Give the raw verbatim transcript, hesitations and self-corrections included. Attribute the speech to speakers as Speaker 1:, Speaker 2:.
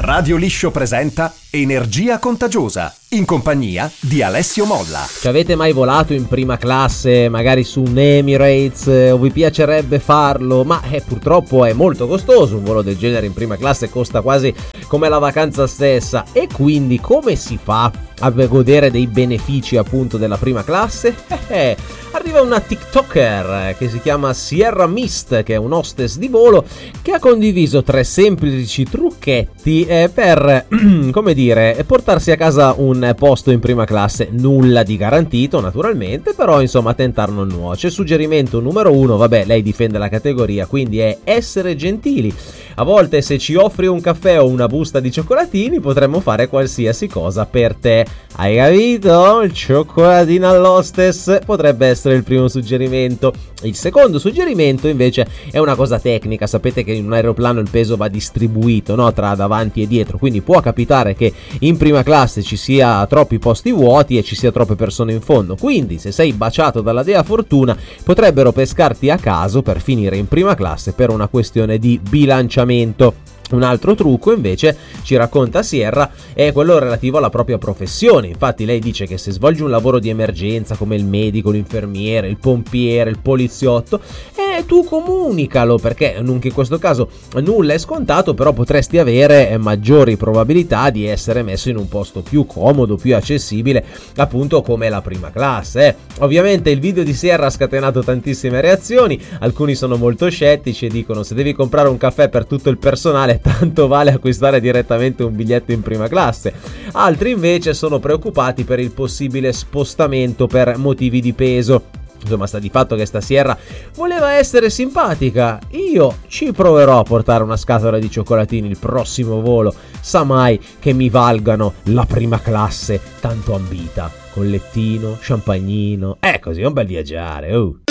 Speaker 1: Radio Liscio presenta Energia Contagiosa, in compagnia di Alessio Molla.
Speaker 2: Ci avete mai volato in prima classe, magari su un Emirates, o vi piacerebbe farlo? Ma eh, purtroppo è molto costoso, un volo del genere in prima classe costa quasi come la vacanza stessa. E quindi come si fa a godere dei benefici appunto della prima classe? Eh, eh, arriva una TikToker che si chiama Sierra Mist, che è un hostess di volo, che ha condiviso tre semplici trucchetti eh, per, come dire, portarsi a casa un posto in prima classe. Nulla di garantito naturalmente, però insomma tentar non nuoce. Suggerimento numero uno, vabbè, lei difende la categoria, quindi è essere gentili. A volte se ci offri un caffè o una busta di cioccolatini potremmo fare qualsiasi cosa per te. Hai capito? Il cioccolatino all'hostess potrebbe essere il primo suggerimento. Il secondo suggerimento invece è una cosa tecnica. Sapete che in un aeroplano il peso va distribuito, no? Tra davanti e dietro, quindi può capitare che in prima classe ci sia troppi posti vuoti e ci sia troppe persone in fondo. Quindi se sei baciato dalla dea fortuna potrebbero pescarti a caso per finire in prima classe per una questione di bilanciamento. Un altro trucco invece, ci racconta Sierra, è quello relativo alla propria professione. Infatti lei dice che se svolgi un lavoro di emergenza come il medico, l'infermiere, il pompiere, il poliziotto, eh, tu comunicalo, perché anche in questo caso nulla è scontato, però potresti avere maggiori probabilità di essere messo in un posto più comodo, più accessibile, appunto come la prima classe. Eh. Ovviamente il video di Sierra ha scatenato tantissime reazioni, alcuni sono molto scettici e dicono: se devi comprare un caffè per tutto il personale, tanto vale acquistare direttamente un biglietto in prima classe. Altri invece sono preoccupati per il possibile spostamento per motivi di peso. Insomma, sta di fatto che sta Sierra voleva essere simpatica. Io ci proverò a portare una scatola di cioccolatini il prossimo volo, sa mai che mi valgano la prima classe tanto ambita, con lettino, champagnino, è così un bel viaggiare. uh.